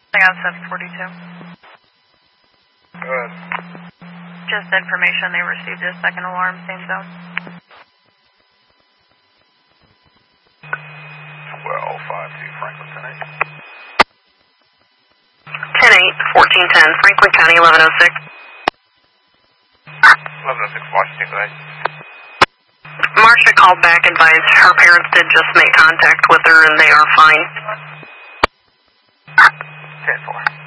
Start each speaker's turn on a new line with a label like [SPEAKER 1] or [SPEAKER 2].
[SPEAKER 1] I got 742.
[SPEAKER 2] Good.
[SPEAKER 1] Just information they received a second alarm, same zone.
[SPEAKER 2] 1252 Franklin 10-8.
[SPEAKER 3] 10-8, 1410, Franklin County, 1106.
[SPEAKER 2] 1106 Washington, good day.
[SPEAKER 3] Marcia called back, advised her parents did just make contact with her and they are fine.
[SPEAKER 2] 10-4.